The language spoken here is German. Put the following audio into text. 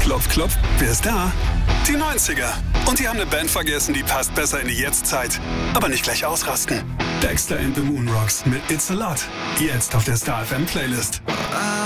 Klopf, klopf, wer ist da? Die 90er. Und die haben eine Band vergessen, die passt besser in die Jetztzeit. Aber nicht gleich ausrasten. Dexter and the Moonrocks mit It's a Lot. Jetzt auf der Star FM Playlist.